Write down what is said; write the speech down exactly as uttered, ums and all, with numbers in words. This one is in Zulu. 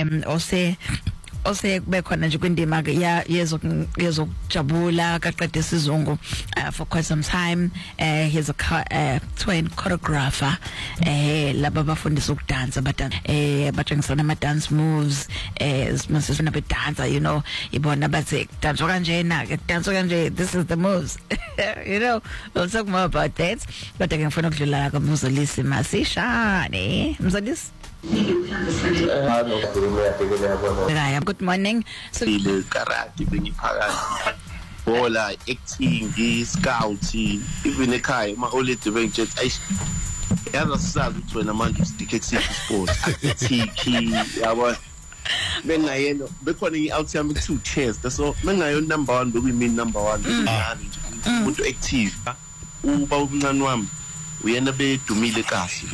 um ose ose kube khona nje kwindima ya yezo yezokujabula kaqede isizungu uh, for quite some time. Uh, he's a uh, twin choreographer eh laba bafundisa ukudansa badansa eh batshengisana ama dance moves eh masifuna be dancer, you know, ibona bathi dansa kanjena ke dansa kanje, this is the moves. You know, we'll talk more about that, but ngeke ngifuna ukudlula ka Mzolisi Masishane. Mzolisi, uh, good morning. So karate bengiphakathi bola acting scout even ekhaya ma holiday bengithi ayish yaza sisazi ukuthi wena manje ustick sport tiki yabo bengayena bekhona i-out yami two chairs so bengayona number one bekuyimi number one ngani umuntu active uba umncane wami uyena bedumile kahle.